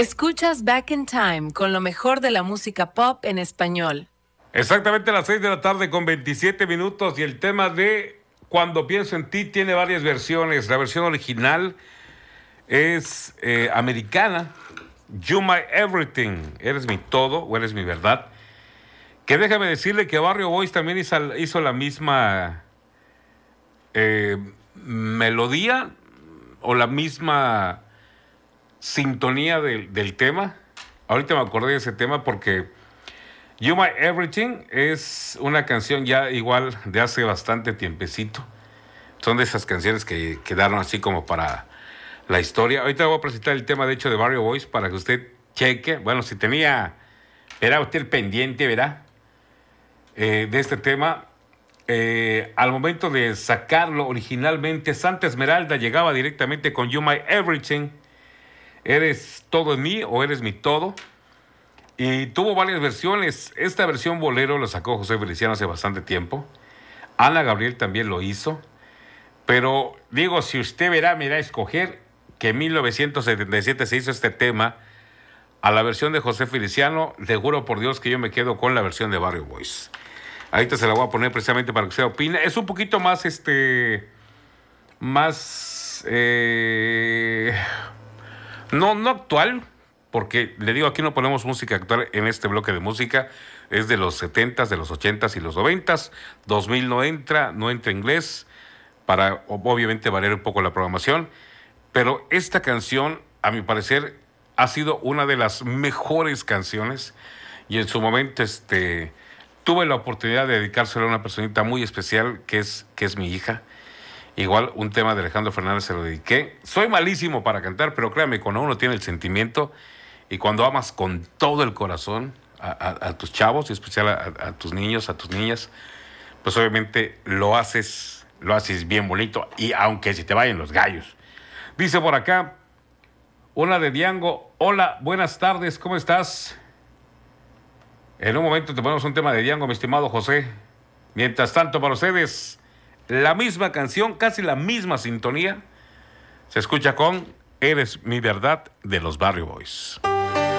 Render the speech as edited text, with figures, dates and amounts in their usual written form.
Escuchas Back in Time con lo mejor de la música pop en español. Exactamente a las 6 de la tarde con 27 minutos y el tema de Cuando pienso en ti tiene varias versiones. La versión original es americana, You My Everything, eres mi todo o eres mi verdad. Que déjame decirle que Barrio Boys también hizo la misma melodía o la misma sintonía del tema. Ahorita me acordé de ese tema porque You My Everything es una canción ya igual de hace bastante tiempecito. Son de esas canciones que quedaron así como para la historia. Ahorita voy a presentar el tema de hecho de Barrio Boys para que usted cheque. Bueno, si tenía, era usted pendiente, ¿verdad? De este tema. Al momento de sacarlo originalmente, Santa Esmeralda llegaba directamente con You My Everything. Eres todo en mí o eres mi todo. Y tuvo varias versiones. Esta versión bolero lo sacó José Feliciano hace bastante tiempo. Ana Gabriel también lo hizo. Pero digo, si usted verá, me irá a escoger que en 1977 se hizo este tema a la versión de José Feliciano. Le juro por Dios que yo me quedo con la versión de Barrio Boys. Ahorita se la voy a poner precisamente para que usted opine. Es un poquito más, no actual, porque le digo, aquí no ponemos música actual en este bloque de música. Es de los 70s, de los 80s y los 90s. 2000 no entra inglés, para obviamente variar un poco la programación. Pero esta canción, a mi parecer, ha sido una de las mejores canciones. Y en su momento, tuve la oportunidad de dedicárselo a una personita muy especial, que es mi hija. Igual un tema de Alejandro Fernández se lo dediqué. Soy malísimo para cantar, pero créame, cuando uno tiene el sentimiento y cuando amas con todo el corazón a tus chavos, y en especial a tus niños, a tus niñas, pues obviamente lo haces bien bonito, y aunque se te vayan los gallos. Dice por acá, una de Diango: hola, buenas tardes, ¿cómo estás? En un momento te ponemos un tema de Diango, mi estimado José. Mientras tanto, para ustedes, la misma canción, casi la misma sintonía, se escucha con Eres mi verdad de los Barrio Boys.